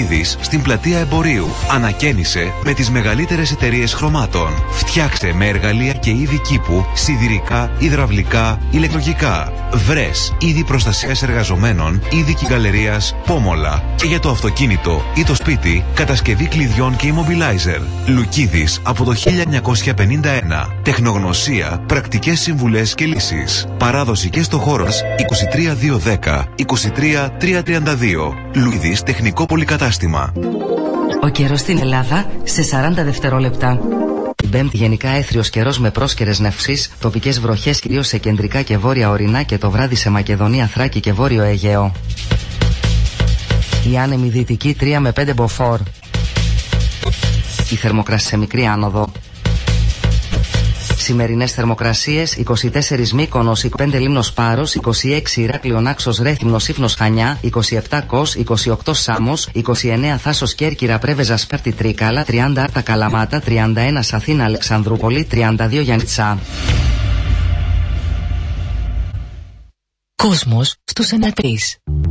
Λουκίδης στην πλατεία Εμπορίου. Ανακαίνισε με τις μεγαλύτερες εταιρείες χρωμάτων. Φτιάξε με εργαλεία και είδη κήπου, σιδηρικά, υδραυλικά, ηλεκτρολογικά. Βρες είδη προστασίας εργαζομένων, είδη κυγκαλερίας, πόμολα. Και για το αυτοκίνητο ή το σπίτι, κατασκευή κλειδιών και immobilizer. Λουκίδης από το 1951. Τεχνογνωσία, πρακτικές συμβουλές και λύσεις. Παράδοση και στο χώρος 23210 23332. Λουκίδης Τεχνικό Πολυκατάστημα. Ο καιρός στην Ελλάδα σε 40 δευτερόλεπτα. Την Πέμπτη γενικά έθριος καιρός με πρόσκαιρες νευσεις, τοπικές βροχές κυρίως σε κεντρικά και βόρεια ορεινά και το βράδυ σε Μακεδονία, Θράκη και Βόρειο Αιγαίο. Η άνεμη δυτική 3 με 5 μποφόρ. Η θερμοκρασία σε μικρή άνοδο. Σημερινές θερμοκρασίες: 24 Μύκονος, 25 Λίμνος Πάρος, 26 Ηράκλειο Νάξος Ρέθυμνος Ήφνος Χανιά, 27 Κος, 28 Σάμος, 29 Θάσος Κέρκυρα Πρέβεζα Σπέρτη Τρίκαλα, 30 Άρτα Καλαμάτα, 31 Αθήνα Αλεξανδρούπολη, 32 Γιάννητσά. Κόσμος στους 1-3.